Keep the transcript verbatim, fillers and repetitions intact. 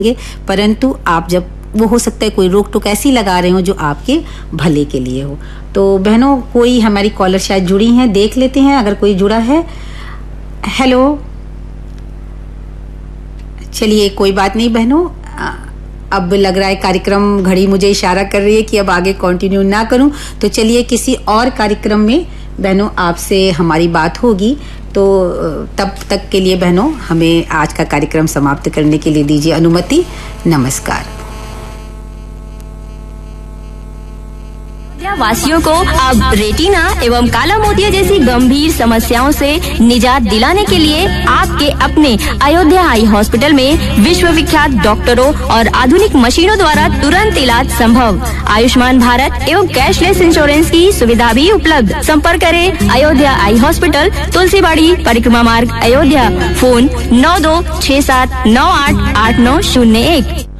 परंतु आप जब वो हो सकता है कोई रोक टोक ऐसी लगा रहे हो जो आपके भले के लिए हो। तो बहनों, कोई हमारी कॉलर शायद जुड़ी हैं, देख लेते हैं अगर कोई जुड़ा है। हेलो, चलिए कोई बात नहीं बहनों, अब लग रहा है कार्यक्रम घड़ी मुझे इशारा कर रही है कि अब आगे कंटिन्यू ना करूं, तो चलिए किसी और कार्यक्रम में बहनों आपसे हमारी बात होगी। तो तब तक के लिए बहनों हमें आज का कार्यक्रम समाप्त करने के लिए दीजिए अनुमति। नमस्कार। वासियों को अब रेटिना एवं काला मोतिया जैसी गंभीर समस्याओं से निजात दिलाने के लिए आपके अपने अयोध्या आई हॉस्पिटल में विश्व विख्यात डॉक्टरों और आधुनिक मशीनों द्वारा तुरंत इलाज संभव। आयुष्मान भारत एवं कैशलेस इंश्योरेंस की सुविधा भी उपलब्ध। संपर्क करें अयोध्या आई हॉस्पिटल, तुलसीबाड़ी, परिक्रमा मार्ग, अयोध्या। फोन नौ दो छह सात नौ आठ आठ नौ शून्य एक।